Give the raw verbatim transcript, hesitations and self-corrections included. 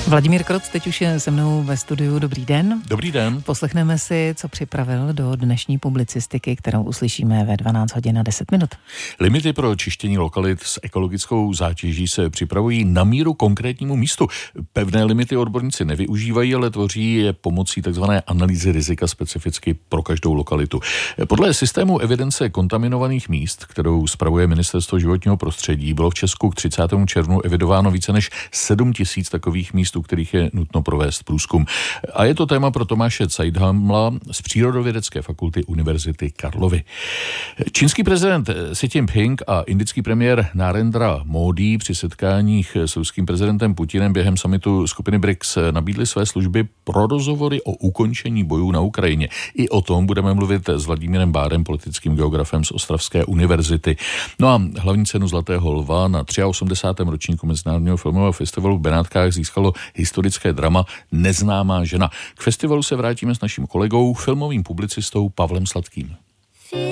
Vladimír Krot teď už je se mnou ve studiu. Dobrý den. Dobrý den. Poslechneme si, co připravil do dnešní publicistiky, kterou uslyšíme ve dvanáct hodin a deset minut. Limity pro čištění lokalit s ekologickou zátěží se připravují na míru konkrétnímu místu. Pevné limity odborníci nevyužívají, ale tvoří je pomocí tzv. Analýzy rizika specificky pro každou lokalitu. Podle systému evidence kontaminovaných míst, kterou spravuje Ministerstvo životního prostředí, bylo v Česku k třicátému červnu evidováno více než sedm tisíc takových míst, u kterých je nutno provést průzkum. A je to téma pro Tomáše Caidhamla z Přírodovědecké fakulty Univerzity Karlovy. Čínský prezident Xi Jinping a indický premiér Narendra Modi při setkáních s ruským prezidentem Putinem během summitu skupiny B R I C S nabídli své služby pro rozhovory o ukončení bojů na Ukrajině. I o tom budeme mluvit s Vladimírem Bárem, politickým geografem z Ostravské univerzity. No a hlavní cenu Zlatého lva na osmdesátém třetím ročníku Mezinárodního filmového festivalu v Benátkách získalo historické drama Neznámá žena. K festivalu se vrátíme s naším kolegou, filmovým publicistou Pavlem Sladkým.